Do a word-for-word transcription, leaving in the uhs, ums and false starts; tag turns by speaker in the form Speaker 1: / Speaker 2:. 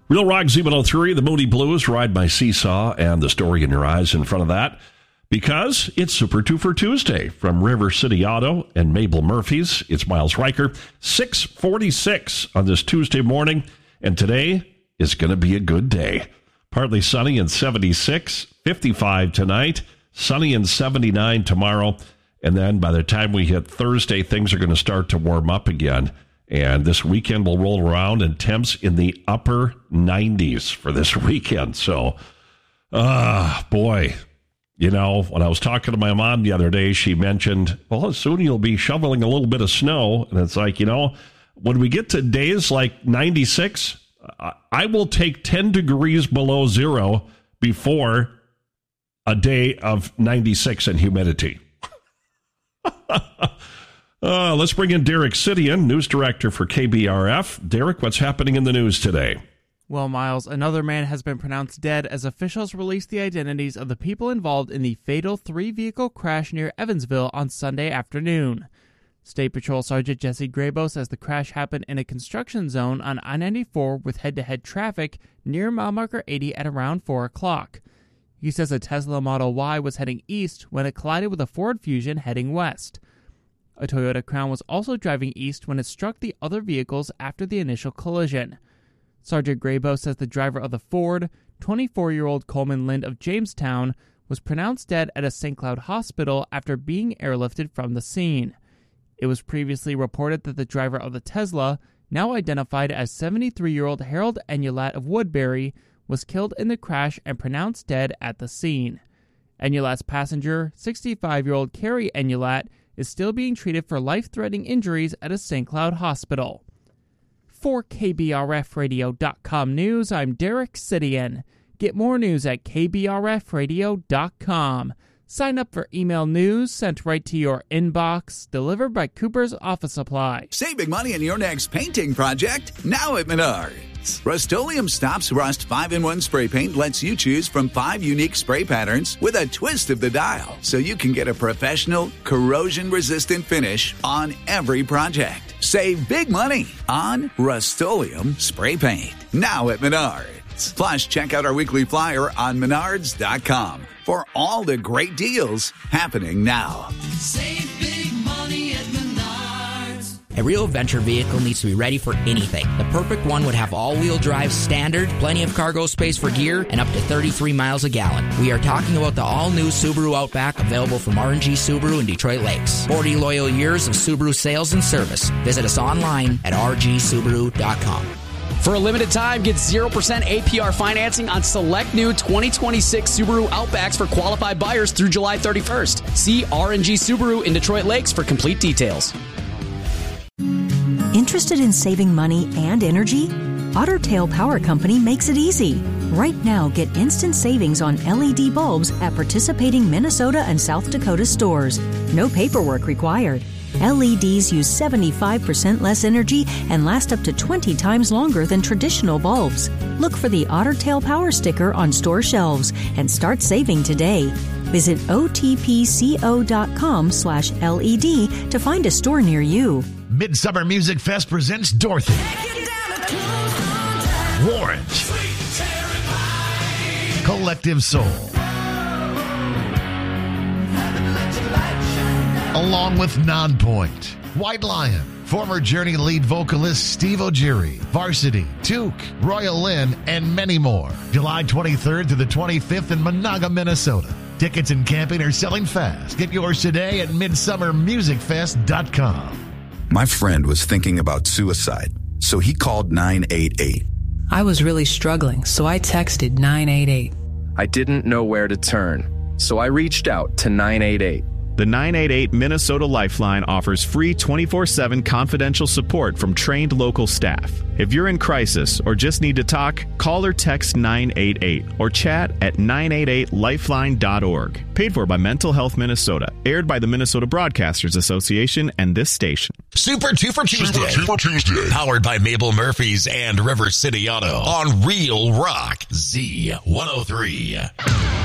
Speaker 1: Real Rock Z one oh three, the Moody Blues, Ride My Seesaw, and The Story in Your Eyes in front of that. Because it's Super Two for Tuesday from River City Auto and Mabel Murphy's. It's Miles Riker, six forty-six on this Tuesday morning. And today is going to be a good day. Partly sunny and seventy-six, fifty-five tonight, sunny and seventy-nine tomorrow. And then by the time we hit Thursday, things are going to start to warm up again. And this weekend will roll around and temps in the upper nineties for this weekend. So, ah, uh, boy. You know, when I was talking to my mom the other day, she mentioned, well, soon you'll be shoveling a little bit of snow. And it's like, you know, when we get to days like ninety-six, I will take ten degrees below zero before a day of ninety-six and humidity. uh, let's bring in Derek Sidian, news director for K B R F. Derek, what's happening in the news today?
Speaker 2: Well, Miles, another man has been pronounced dead as officials released the identities of the people involved in the fatal three-vehicle crash near Evansville on Sunday afternoon. State Patrol Sergeant Jesse Grabo says the crash happened in a construction zone on I ninety-four with head-to-head traffic near mile marker eighty at around four o'clock. He says a Tesla Model Y was heading east when it collided with a Ford Fusion heading west. A Toyota Crown was also driving east when it struck the other vehicles after the initial collision. Sergeant Grabo says the driver of the Ford, twenty-four-year-old Coleman Lind of Jamestown, was pronounced dead at a Saint Cloud hospital after being airlifted from the scene. It was previously reported that the driver of the Tesla, now identified as seventy-three-year-old Harold Enulat of Woodbury, was killed in the crash and pronounced dead at the scene. Enulat's passenger, sixty-five-year-old Carrie Enulat, is still being treated for life-threatening injuries at a Saint Cloud hospital. For K B R F radio dot com News, I'm Derek Sidian. Get more news at K B R F radio dot com. Sign up for email news sent right to your inbox, delivered by Cooper's Office Supply.
Speaker 3: Save big money in your next painting project, now at Menards. Rust-Oleum Stops Rust five in one spray paint lets you choose from five unique spray patterns with a twist of the dial, so you can get a professional, corrosion-resistant finish on every project. Save big money on Rust-Oleum spray paint, now at Menards. Plus, check out our weekly flyer on menards dot com for all the great deals happening now.
Speaker 4: Save big money at Menards.
Speaker 5: A real venture vehicle needs to be ready for anything. The perfect one would have all-wheel drive standard, plenty of cargo space for gear, and up to thirty-three miles a gallon. We are talking about the all-new Subaru Outback, available from R and G Subaru in Detroit Lakes. forty loyal years of Subaru sales and service. Visit us online at r g subaru dot com.
Speaker 6: For a limited time, get zero percent A P R financing on select new twenty twenty-six Subaru Outbacks for qualified buyers through July thirty-first. See R and G Subaru in Detroit Lakes for complete details.
Speaker 7: Interested in saving money and energy? Otter Tail Power Company makes it easy. Right now, get instant savings on L E D bulbs at participating Minnesota and South Dakota stores. No paperwork required. L E Ds use seventy-five percent less energy and last up to twenty times longer than traditional bulbs. Look for the Otter Tail Power sticker on store shelves and start saving today. Visit O T P C O dot com slash L E D to find a store near you.
Speaker 8: Midsummer Music Fest presents Dorothy, Warrant, Collective Soul, along with Nonpoint, White Lion, former Journey lead vocalist Steve O'Geary, Varsity, Took, Royal Lynn, and many more. July twenty-third to the twenty-fifth in Monaga, Minnesota. Tickets and camping are selling fast. Get yours today at midsummer music fest dot com.
Speaker 9: My friend was thinking about suicide, so he called nine eight eight.
Speaker 10: I was really struggling, so I texted nine eight eight.
Speaker 11: I didn't know where to turn, so I reached out to nine eight eight.
Speaker 12: The nine eight eight Minnesota Lifeline offers free twenty-four seven confidential support from trained local staff. If you're in crisis or just need to talk, call or text nine eight eight or chat at nine eight eight lifeline dot org. Paid for by Mental Health Minnesota. Aired by the Minnesota Broadcasters Association and this station.
Speaker 8: Super Two for Tuesday.
Speaker 13: Super Two for Tuesday.
Speaker 8: Powered by Mabel Murphy's and River City Auto on Real Rock Z one oh three.